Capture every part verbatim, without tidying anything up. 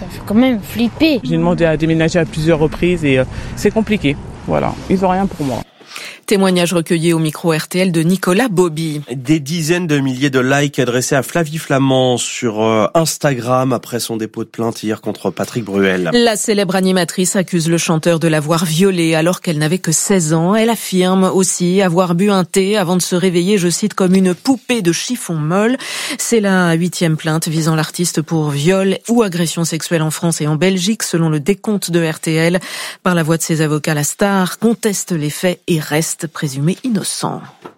ça fait quand même flipper. J'ai demandé à déménager à plusieurs reprises et euh, c'est compliqué. Voilà, ils n'ont rien pour moi. Témoignage recueilli au micro R T L de Nicolas Bobby. Des dizaines de milliers de likes adressés à Flavie Flament sur Instagram après son dépôt de plainte hier contre Patrick Bruel. La célèbre animatrice accuse le chanteur de l'avoir violée alors qu'elle n'avait que seize ans. Elle affirme aussi avoir bu un thé avant de se réveiller, je cite, comme une poupée de chiffon molle. C'est la huitième plainte visant l'artiste pour viol ou agression sexuelle en France et en Belgique, selon le décompte de R T L. Par la voix de ses avocats, la star conteste les faits et reste présumé innocent.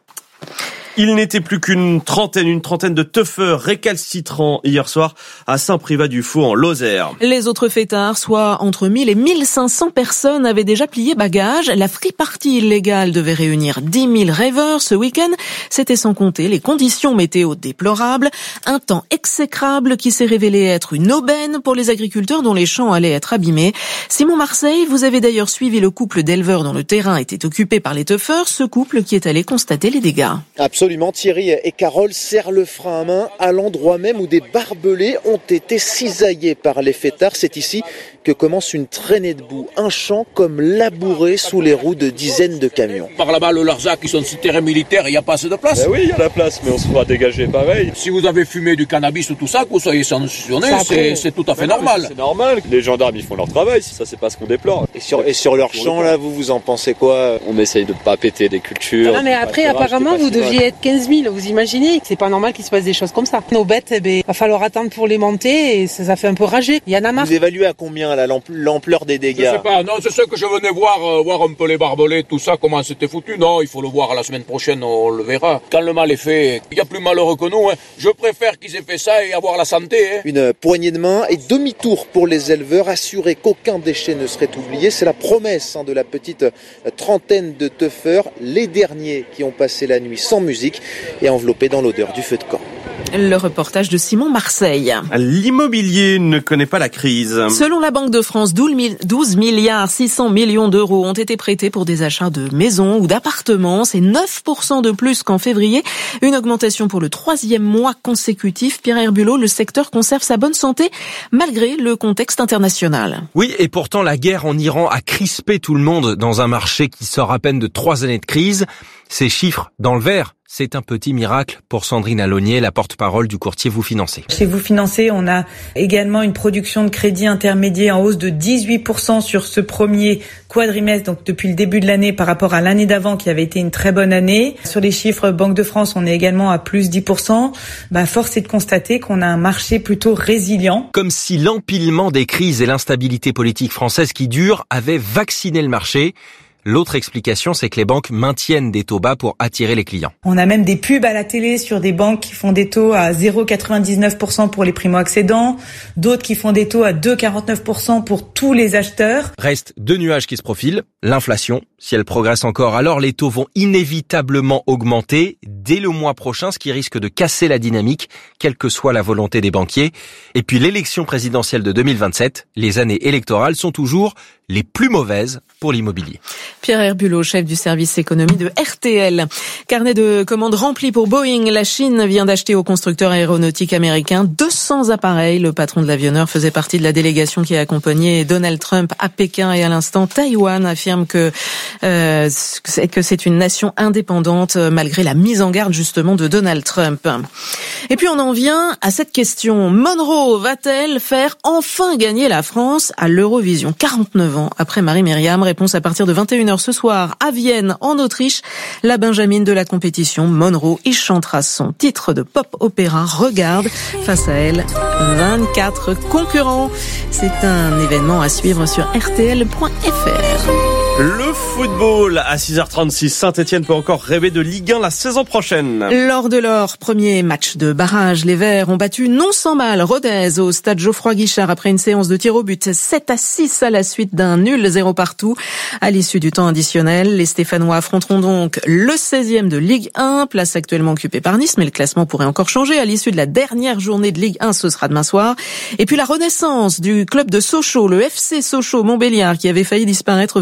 Il n'était plus qu'une trentaine, une trentaine de teufeurs récalcitrants hier soir à Saint-Privat-du-Faux en Lozère. Les autres fêtards, soit entre mille et mille cinq cents personnes, avaient déjà plié bagages. La free-party illégale devait réunir dix mille rêveurs ce week-end. C'était sans compter les conditions météo déplorables. Un temps exécrable qui s'est révélé être une aubaine pour les agriculteurs dont les champs allaient être abîmés. Simon Marseille, vous avez d'ailleurs suivi le couple d'éleveurs dont le terrain était occupé par les teufeurs. Ce couple qui est allé constater les dégâts. Absolument. Thierry et Carole serrent le frein à main à l'endroit même où des barbelés ont été cisaillés par les fêtards. C'est ici que commence une traînée de boue. Un champ comme labouré sous les roues de dizaines de camions. Par là-bas, le Larzac, ils sont sur terrain militaire, il n'y a pas assez de place. Ben oui, il y a la place, mais on se fera dégager pareil. Si vous avez fumé du cannabis ou tout ça, que vous soyez sanctionné, c'est, c'est tout à fait non, normal. C'est normal. Les gendarmes, ils font leur travail. Ça, c'est pas ce qu'on déplore. Et sur, et sur leur champ, là, vous vous en pensez quoi? On essaye de pas péter des cultures. Non, mais après, apparemment, vous deviez être quinze mille. Vous imaginez? C'est pas normal qu'il se passe des choses comme ça. Nos bêtes, eh ben, va falloir attendre pour les monter et ça, ça fait un peu rager. Il y en a marre. Vous évaluez à combien, là, l'ampleur des dégâts? Je sais pas, non, c'est ce que je venais voir, euh, voir un peu les barbelés, tout ça, comment c'était foutu. Non, il faut le voir la semaine prochaine, on le verra. Quand le mal est fait, il y a plus malheureux que nous. Hein. Je préfère qu'ils aient fait ça et avoir la santé. Hein. Une poignée de main et demi-tour pour les éleveurs, assurer qu'aucun déchet ne serait oublié. C'est la promesse hein, de la petite trentaine de teufeurs, les derniers qui ont passé la nuit sans musique et enveloppés dans l'odeur du feu de camp. Le reportage de Simon Marseille. L'immobilier ne connaît pas la crise. Selon la Banque de France, douze milliards six cents millions d'euros ont été prêtés pour des achats de maisons ou d'appartements. C'est neuf pour cent de plus qu'en février. Une augmentation pour le troisième mois consécutif. Pierre Herbulot, le secteur conserve sa bonne santé malgré le contexte international. Oui, et pourtant la guerre en Iran a crispé tout le monde dans un marché qui sort à peine de trois années de crise. Ces chiffres dans le vert, c'est un petit miracle pour Sandrine Alonier, la porte-parole du courtier Vous Financez. Chez Vous Financez, on a également une production de crédit intermédiaire en hausse de dix-huit pour cent sur ce premier quadrimestre, donc depuis le début de l'année par rapport à l'année d'avant qui avait été une très bonne année. Sur les chiffres Banque de France, on est également à plus dix pour cent. Bah, force est de constater qu'on a un marché plutôt résilient. Comme si l'empilement des crises et l'instabilité politique française qui dure avaient vacciné le marché. L'autre explication, c'est que les banques maintiennent des taux bas pour attirer les clients. On a même des pubs à la télé sur des banques qui font des taux à zéro virgule quatre-vingt-dix-neuf pour cent pour les primo-accédants, d'autres qui font des taux à deux virgule quarante-neuf pour cent pour tous les acheteurs. Reste deux nuages qui se profilent. L'inflation, si elle progresse encore, alors les taux vont inévitablement augmenter dès le mois prochain, ce qui risque de casser la dynamique, quelle que soit la volonté des banquiers. Et puis l'élection présidentielle de deux mille vingt-sept, les années électorales sont toujours les plus mauvaises pour l'immobilier. Pierre Herbulot, chef du service économie de R T L. Carnet de commandes rempli pour Boeing. La Chine vient d'acheter au constructeur aéronautique américain deux cents appareils. Le patron de l'avionneur faisait partie de la délégation qui a accompagné Donald Trump à Pékin et à l'instant, Taïwan affirme que, euh, que c'est une nation indépendante malgré la mise en garde justement de Donald Trump. Et puis on en vient à cette question. Monroe va-t-elle faire enfin gagner la France à l'Eurovision? quarante-neuf ans après Marie-Myriam. Réponse à partir de vingt et une heures ce soir à Vienne, en Autriche. La Benjamine de la compétition, Monroe, y chantera son titre de pop-opéra Regarde. Face à elle, vingt-quatre concurrents. C'est un événement à suivre sur R T L point F R. Le football à six heures trente-six. Saint-Etienne peut encore rêver de Ligue un la saison prochaine. Lors de leur premier match de barrage, les Verts ont battu non sans mal Rodez au stade Geoffroy-Guichard après une séance de tir au but sept à six à la suite d'un nul zéro partout. À l'issue du temps additionnel, les Stéphanois affronteront donc le seizième de Ligue un, place actuellement occupée par Nice, mais le classement pourrait encore changer. À l'issue de la dernière journée de Ligue un, ce sera demain soir. Et puis la renaissance du club de Sochaux, le F C Sochaux Montbéliard, qui avait failli disparaître, va remonter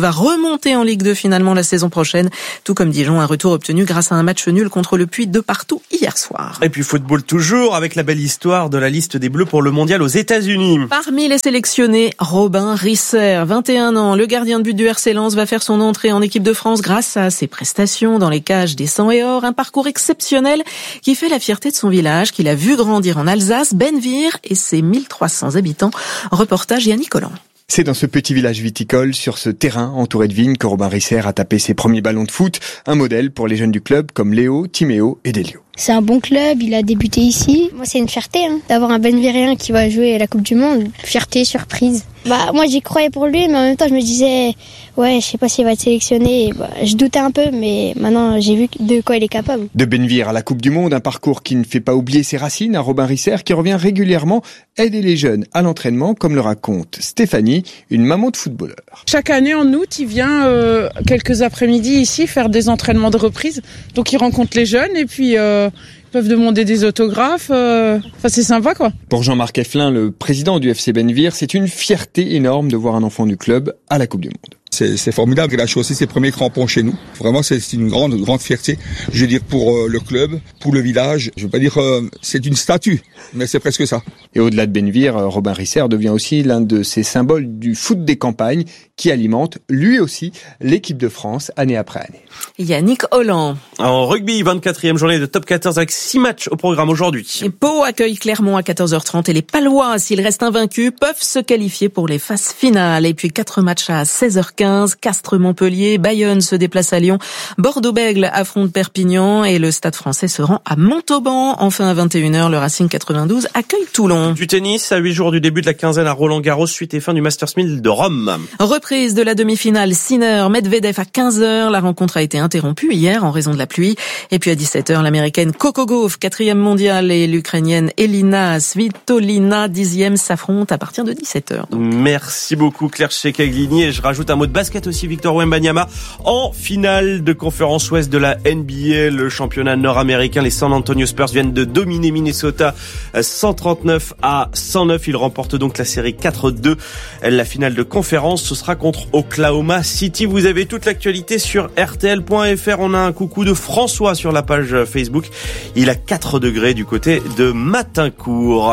remonter en Ligue deux finalement la saison prochaine, tout comme Dijon, un retour obtenu grâce à un match nul contre le Puy de partout hier soir. Et puis football toujours, avec la belle histoire de la liste des Bleus pour le mondial aux États-Unis. Parmi les sélectionnés, Robin Risser, vingt et un ans, le gardien de but du R C Lens va faire son entrée en équipe de France grâce à ses prestations dans les cages des Sang et Or, un parcours exceptionnel qui fait la fierté de son village, qu'il a vu grandir en Alsace, Bennevire et ses mille trois cents habitants. Reportage Yannick Collant. C'est dans ce petit village viticole, sur ce terrain entouré de vignes, que Robin Risser a tapé ses premiers ballons de foot. Un modèle pour les jeunes du club comme Léo, Timéo et Delio. C'est un bon club, il a débuté ici. Moi, c'est une fierté hein, d'avoir un Bennevirien qui va jouer à la Coupe du Monde. Fierté, surprise. Bah, moi, j'y croyais pour lui, mais en même temps, je me disais, ouais, je sais pas s'il va être sélectionné. Bah, je doutais un peu, mais maintenant, j'ai vu de quoi il est capable. De Bennevire à la Coupe du Monde, un parcours qui ne fait pas oublier ses racines à Robin Risser, qui revient régulièrement aider les jeunes à l'entraînement, comme le raconte Stéphanie, une maman de footballeur. Chaque année, en août, il vient euh, quelques après-midi ici faire des entraînements de reprise. Donc, il rencontre les jeunes et puis... Euh, peuvent demander des autographes, euh... enfin c'est sympa quoi. Pour Jean-Marc Effelin, le président du F C Bennevire, c'est une fierté énorme de voir un enfant du club à la Coupe du Monde. C'est, c'est formidable, il a chaussé ses premiers crampons chez nous. Vraiment, c'est, c'est une grande, grande fierté. Je veux dire, pour euh, le club, pour le village. Je veux pas dire, euh, c'est une statue, mais c'est presque ça. Et au-delà de Bennevire, Robin Risser devient aussi l'un de ces symboles du foot des campagnes qui alimente, lui aussi, l'équipe de France, année après année. Yannick Holland. En rugby, vingt-quatrième journée de top quatorze avec six matchs au programme aujourd'hui. Et Pau accueille Clermont à quatorze heures trente et les Palois, s'ils restent invaincus, peuvent se qualifier pour les phases finales. Et puis quatre matchs à seize heures quinze, Castres-Montpellier, Bayonne se déplace à Lyon, Bordeaux-Bègles affronte Perpignan et le Stade français se rend à Montauban. Enfin à vingt et une heures, le Racing quatre-vingt-douze accueille Toulon. Du tennis, à huit jours du début de la quinzaine à Roland-Garros, suite et fin du Masters mille de Rome. Reprise de la demi-finale Sinner-Medvedev à quinze heures. La rencontre a été interrompue hier en raison de la pluie. Et puis à dix-sept heures, l'américaine Coco Gauff, quatrième mondiale, et l'ukrainienne Elina Svitolina, dixième, s'affrontent à partir de dix-sept heures. Donc. Merci beaucoup Claire Checaglini. Et je rajoute un mot de basket aussi, Victor Wembanyama en finale de conférence ouest de la N B A, le championnat nord-américain. Les San Antonio Spurs viennent de dominer Minnesota cent trente-neuf à cent neuf. Ils remportent donc la série quatre deux. La finale de conférence, ce sera contre Oklahoma City. Vous avez toute l'actualité sur R T L point F R. On a un coucou de François sur la page Facebook. Il a quatre degrés du côté de Matincourt.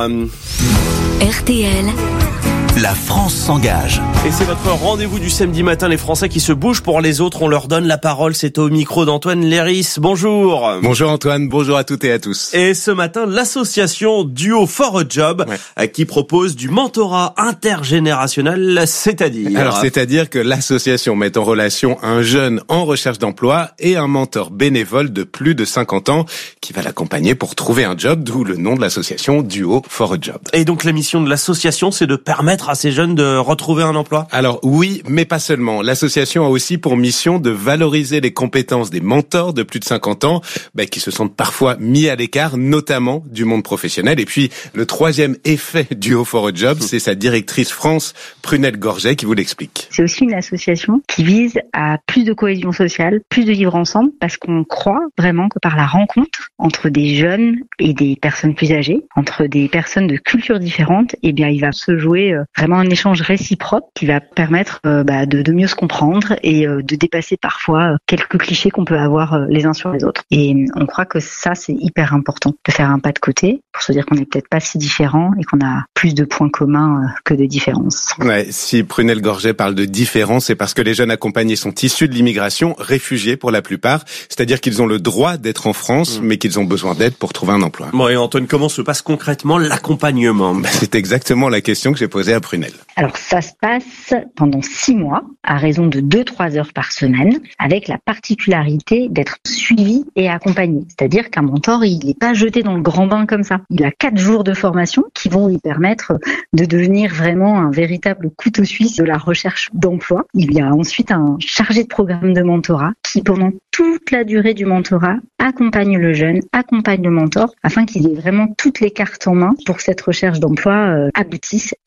R T L. La France s'engage. Et c'est votre rendez-vous du samedi matin, les Français qui se bougent pour les autres. On leur donne la parole. C'est au micro d'Antoine Léris. Bonjour. Bonjour Antoine, bonjour à toutes et à tous. Et ce matin, l'association Duo for a Job ouais. qui propose du mentorat intergénérationnel, c'est-à-dire... Alors, c'est-à-dire que l'association met en relation un jeune en recherche d'emploi et un mentor bénévole de plus de cinquante ans qui va l'accompagner pour trouver un job, d'où le nom de l'association Duo for a Job. Et donc, la mission de l'association, c'est de permettre à ces jeunes de retrouver un emploi? Alors oui, mais pas seulement. L'association a aussi pour mission de valoriser les compétences des mentors de plus de cinquante ans, bah, qui se sentent parfois mis à l'écart, notamment du monde professionnel. Et puis, le troisième effet du Duo for a Job, c'est sa directrice France, Prunelle Gorget, qui vous l'explique. C'est aussi une association qui vise à plus de cohésion sociale, plus de vivre ensemble, parce qu'on croit vraiment que par la rencontre entre des jeunes et des personnes plus âgées, entre des personnes de cultures différentes, eh bien, il va se jouer euh, vraiment un échange réciproque qui va permettre euh, bah, de, de mieux se comprendre et euh, de dépasser parfois euh, quelques clichés qu'on peut avoir euh, les uns sur les autres. Et euh, on croit que ça, c'est hyper important, de faire un pas de côté pour se dire qu'on n'est peut-être pas si différents et qu'on a plus de points communs euh, que de différences. Ouais, si Prunelle Gorget parle de différence, c'est parce que les jeunes accompagnés sont issus de l'immigration, réfugiés pour la plupart, c'est-à-dire qu'ils ont le droit d'être en France, mmh. mais qu'ils ont besoin d'aide pour trouver un emploi. Bon, et Antoine, comment se passe concrètement l'accompagnement? Bah, c'est exactement la question que j'ai posée à Prunelle. Alors ça se passe pendant six mois, à raison de deux à trois heures par semaine, avec la particularité d'être suivi et accompagné. C'est-à-dire qu'un mentor, il n'est pas jeté dans le grand bain comme ça. Il a quatre jours de formation qui vont lui permettre de devenir vraiment un véritable couteau suisse de la recherche d'emploi. Il y a ensuite un chargé de programme de mentorat qui, pendant toute la durée du mentorat, accompagne le jeune, accompagne le mentor, afin qu'il ait vraiment toutes les cartes en main pour que cette recherche d'emploi euh, aboutisse à la fin des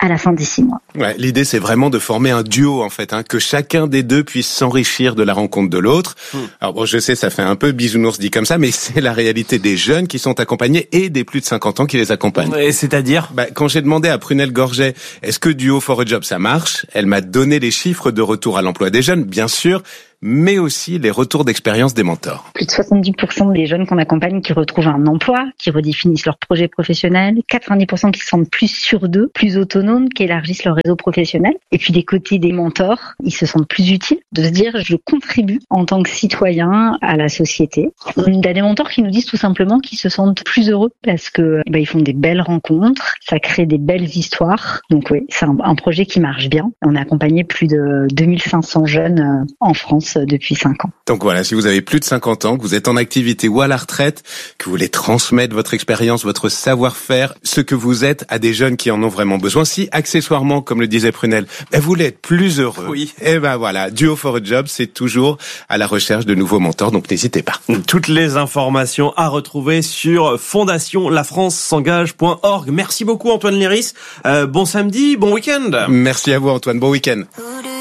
des six mois. Ouais, l'idée c'est vraiment de former un duo en fait, hein, que chacun des deux puisse s'enrichir de la rencontre de l'autre. Mmh. Alors bon, je sais, ça fait un peu bisounours dit comme ça, mais c'est la réalité des jeunes qui sont accompagnés et des plus de cinquante ans qui les accompagnent. Et c'est-à-dire bah, quand j'ai demandé à Prunelle Gorget, est-ce que Duo for a Job ça marche, elle m'a donné les chiffres de retour à l'emploi des jeunes, bien sûr, mais aussi les retours d'expérience des mentors. Plus de soixante-dix pour cent des jeunes qu'on accompagne qui retrouvent un emploi, qui redéfinissent leur projet professionnel, quatre-vingt-dix pour cent qui se sentent plus sûrs d'eux, plus autonomes, qui élargissent leur réseau professionnel. Et puis des côtés des mentors, ils se sentent plus utiles de se dire je contribue en tant que citoyen à la société. Il y a des mentors qui nous disent tout simplement qu'ils se sentent plus heureux parce que bah, ils font des belles rencontres, ça crée des belles histoires. Donc oui, c'est un, un projet qui marche bien. On a accompagné plus de deux mille cinq cents jeunes en France depuis cinq ans. Donc voilà, si vous avez plus de cinquante ans, que vous êtes en activité ou à la retraite, que vous voulez transmettre votre expérience, votre savoir-faire, ce que vous êtes à des jeunes qui en ont vraiment besoin, si accessoirement, comme le disait Prunelle, ben vous voulez être plus heureux, oui. Et ben voilà, Duo for a Job, c'est toujours à la recherche de nouveaux mentors, donc n'hésitez pas. Toutes les informations à retrouver sur fondation la france s'engage point org. Merci beaucoup Antoine Léris, euh, bon samedi, bon week-end. Merci à vous Antoine, bon week-end.